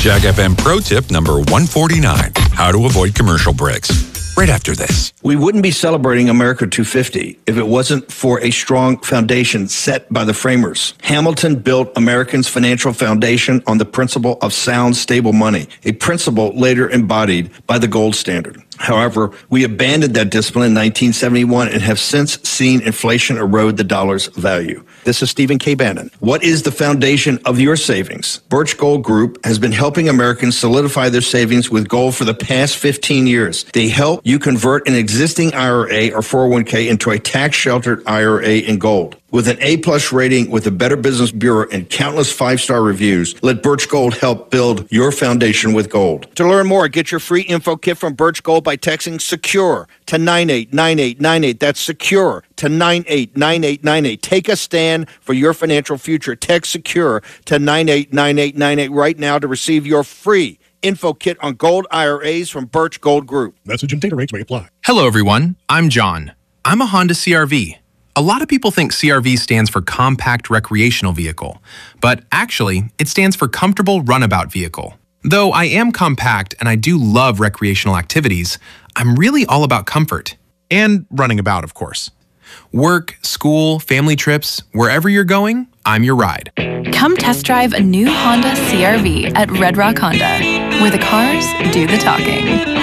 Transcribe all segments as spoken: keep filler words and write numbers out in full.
Jack F M Pro Tip number one forty-nine, how to avoid commercial breaks. Right after this. We wouldn't be celebrating America two fifty if it wasn't for a strong foundation set by the framers. Hamilton built Americans' financial foundation on the principle of sound, stable money, a principle later embodied by the gold standard. However, we abandoned that discipline in nineteen seventy-one and have since seen inflation erode the dollar's value. This is Stephen K. Bannon. What is the foundation of your savings? Birch Gold Group has been helping Americans solidify their savings with gold for the past fifteen years. They help you convert an existing I R A or four oh one k into a tax-sheltered I R A in gold. With an A-plus rating with the Better Business Bureau and countless five-star reviews, let Birch Gold help build your foundation with gold. To learn more, get your free info kit from Birch Gold by texting SECURE to nine eight nine eight nine eight. That's SECURE to nine eight nine eight nine eight. Take a stand for your financial future. Text SECURE to nine eight nine eight nine eight right now to receive your free info kit on gold I R As from Birch Gold Group. Message and data rates may apply. Hello, everyone. I'm John. I'm a Honda C R V. A lot of people think C R V stands for Compact Recreational Vehicle, but actually, it stands for Comfortable Runabout Vehicle. Though I am compact and I do love recreational activities, I'm really all about comfort. And running about, of course. Work, school, family trips, wherever you're going, I'm your ride. Come test drive a new Honda C R V at Red Rock Honda, where the cars do the talking.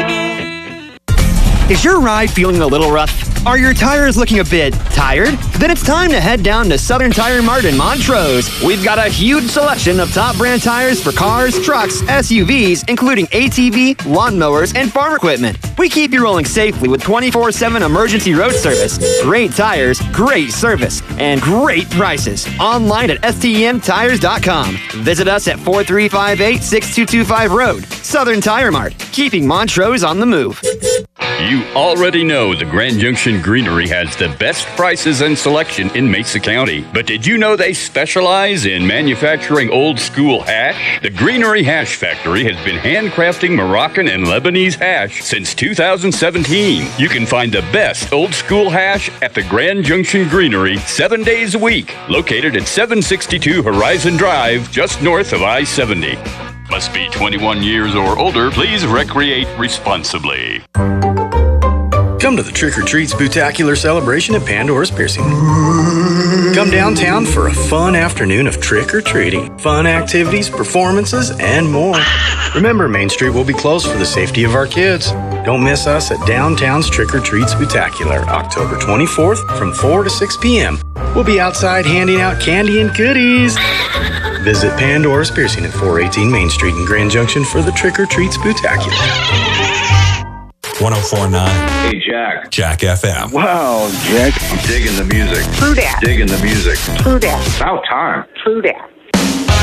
Is your ride feeling a little rough? Are your tires looking a bit tired? Then it's time to head down to Southern Tire Mart in Montrose. We've got a huge selection of top brand tires for cars, trucks, S U Vs, including A T V, lawnmowers, and farm equipment. We keep you rolling safely with twenty-four seven emergency road service. Great tires, great service, and great prices. Online at S T M tires dot com. Visit us at four three five eight, six two two five Road. Southern Tire Mart, keeping Montrose on the move. You already know the Grand Junction Greenery has the best prices and selection in Mesa County. But did you know they specialize in manufacturing old school hash? The Greenery Hash Factory has been handcrafting Moroccan and Lebanese hash since two thousand seventeen. You can find the best old school hash at the Grand Junction Greenery seven days a week, located at seven sixty-two Horizon Drive, just north of I seventy. Must be twenty-one years or older. Please recreate responsibly. Come to the Trick or Treat Spooktacular celebration at Pandora's Piercing. Come downtown for a fun afternoon of trick-or-treating, fun activities, performances, and more. Remember, Main Street will be closed for the safety of our kids. Don't miss us at Downtown's Trick or Treat Spooktacular, October twenty-fourth from four to six p.m. We'll be outside handing out candy and goodies. Visit Pandora's Piercing at four eighteen Main Street in Grand Junction for the Trick or Treat Spooktacular. one oh four point nine. Hey, Jack. Jack F M. Wow, Jack. I'm digging the music. True that. Digging the music. True that. About time. True that.